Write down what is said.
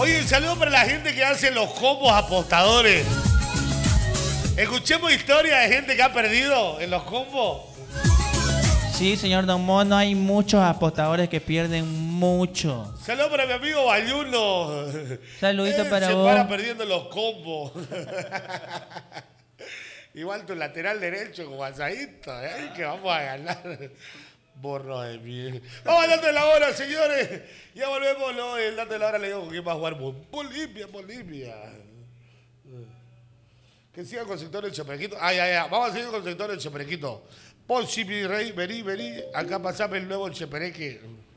Oye, un saludo para la gente que hace los combos apostadores. Escuchemos historias de gente que ha perdido en los combos. Sí, señor Don Mono, hay muchos apostadores que pierden mucho. Saludos para mi amigo Bayuno. Saludito para se vos. Se para perdiendo los combos. Igual tu lateral derecho como asadito, que vamos a ganar. Borro de miel. Vamos al dato de la hora, señores. Ya volvemos, ¿no? El dato de la hora le digo con quién va a jugar. Bolivia. Que siga con el sector del Cheperequito. Ya. Vamos a seguir con el sector del Cheperequito. Ponsi, mi rey, vení. Acá pasame el nuevo Chepereque.